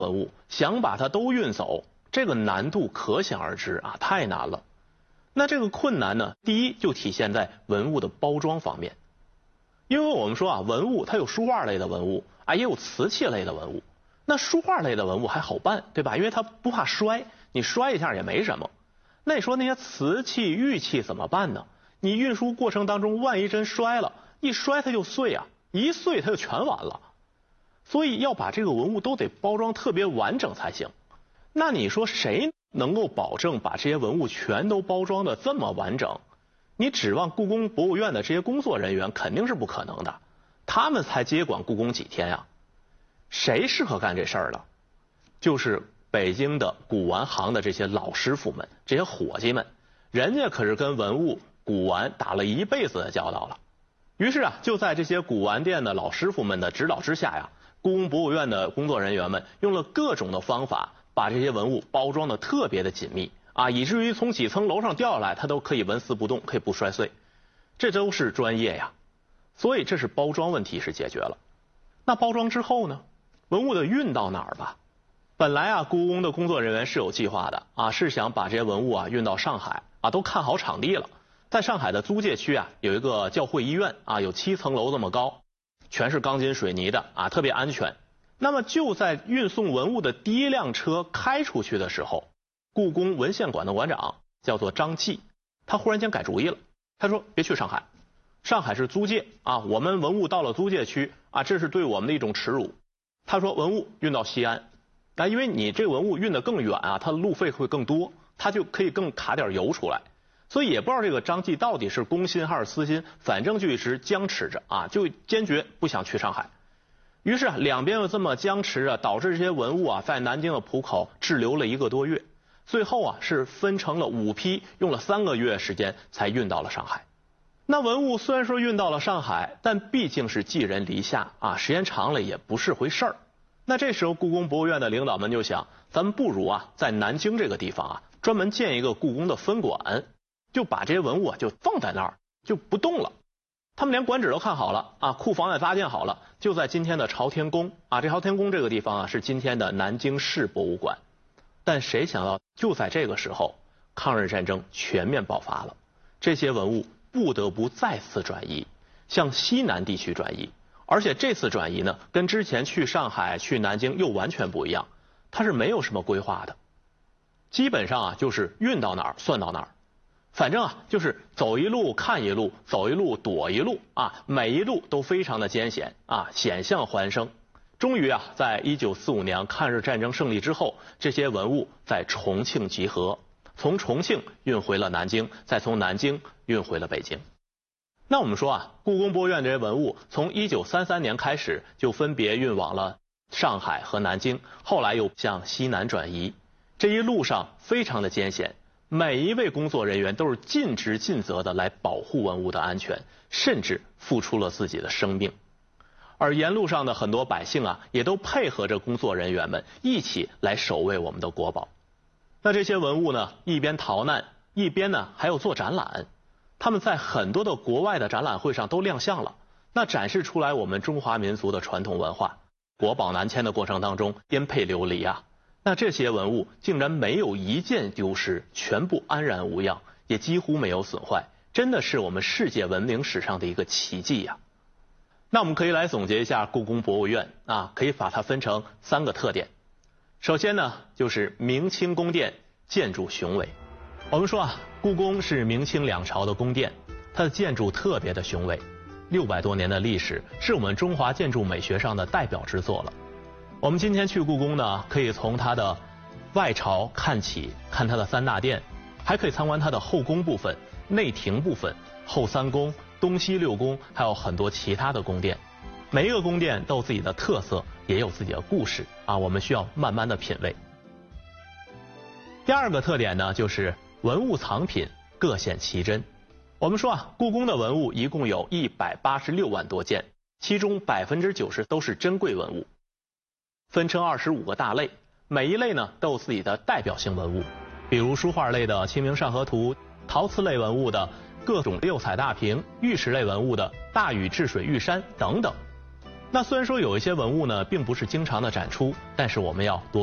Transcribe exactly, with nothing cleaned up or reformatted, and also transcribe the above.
文物，想把它都运走，这个难度可想而知啊，太难了。那这个困难呢，第一就体现在文物的包装方面，因为我们说啊，文物它有书画类的文物啊，也有瓷器类的文物。那书画类的文物还好办，对吧？因为它不怕摔，你摔一下也没什么。那你说那些瓷器、玉器怎么办呢？你运输过程当中，万一真摔了，一摔它就碎啊，一碎它就全完了。所以要把这个文物都得包装特别完整才行。那你说谁能够保证把这些文物全都包装的这么完整？你指望故宫博物院的这些工作人员肯定是不可能的，他们才接管故宫几天呀？谁适合干这事儿呢？就是北京的古玩行的这些老师傅们，这些伙计们，人家可是跟文物、古玩打了一辈子的交道了。于是啊，就在这些古玩店的老师傅们的指导之下呀，故宫博物院的工作人员们用了各种的方法，把这些文物包装的特别的紧密啊，以至于从几层楼上掉下来，它都可以纹丝不动，可以不摔碎。这都是专业呀。所以这是包装问题是解决了。那包装之后呢？文物得运到哪儿吧？本来啊，故宫的工作人员是有计划的啊，是想把这些文物啊运到上海啊，都看好场地了。在上海的租界区啊，有一个教会医院啊，有七层楼这么高，全是钢筋水泥的啊，特别安全。那么就在运送文物的第一辆车开出去的时候，故宫文献馆的馆长叫做张继，他忽然间改主意了，他说别去上海，上海是租界啊，我们文物到了租界区啊，这是对我们的一种耻辱。他说文物运到西安，啊，因为你这个文物运得更远啊，它的路费会更多，它就可以更卡点油出来。所以也不知道这个张继到底是公心还是私心，反正就一直僵持着啊，就坚决不想去上海。于是啊，两边又这么僵持着，导致这些文物啊在南京的浦口滞留了一个多月，最后啊是分成了五批，用了三个月时间才运到了上海。那文物虽然说运到了上海，但毕竟是寄人篱下啊，时间长了也不是回事儿。那这时候故宫博物院的领导们就想，咱们不如啊在南京这个地方啊专门建一个故宫的分馆，就把这些文物啊就放在那儿就不动了。他们连馆址都看好了啊，库房也搭建好了，就在今天的朝天宫啊，这朝天宫这个地方啊是今天的南京市博物馆。但谁想到就在这个时候，抗日战争全面爆发了，这些文物不得不再次转移，向西南地区转移。而且这次转移呢，跟之前去上海、去南京又完全不一样，它是没有什么规划的，基本上啊就是运到哪儿算到哪儿，反正啊就是走一路看一路，走一路躲一路啊，每一路都非常的艰险啊，险象环生。终于啊，在一九四五年抗日战争胜利之后，这些文物在重庆集合，从重庆运回了南京，再从南京运回了北京。那我们说啊，故宫博物院这些文物从一九三三年开始就分别运往了上海和南京，后来又向西南转移。这一路上非常的艰险，每一位工作人员都是尽职尽责的来保护文物的安全，甚至付出了自己的生命。而沿路上的很多百姓啊，也都配合着工作人员们一起来守卫我们的国宝。那这些文物呢，一边逃难，一边呢还有做展览。他们在很多的国外的展览会上都亮相了，那展示出来我们中华民族的传统文化。国宝南迁的过程当中，颠沛流离啊，那这些文物竟然没有一件丢失，全部安然无恙，也几乎没有损坏，真的是我们世界文明史上的一个奇迹呀。那我们可以来总结一下故宫博物院啊，可以把它分成三个特点。首先呢，就是明清宫殿建筑雄伟。我们说啊，故宫是明清两朝的宫殿，它的建筑特别的雄伟，六百多年的历史，是我们中华建筑美学上的代表之作了。我们今天去故宫呢，可以从它的外朝看起，看它的三大殿，还可以参观它的后宫部分、内廷部分、后三宫、东西六宫，还有很多其他的宫殿。每一个宫殿都有自己的特色，也有自己的故事啊，我们需要慢慢的品味。第二个特点呢，就是文物藏品各显其真。我们说啊，故宫的文物一共有一百八十六万多件，其中百分之九十都是珍贵文物，分成二十五个大类，每一类呢都有自己的代表性文物，比如书画类的《清明上河图》，陶瓷类文物的各种六彩大瓶，玉石类文物的大禹治水玉山等等。 那虽然说有一些文物呢，并不是经常的展出，但是我们要多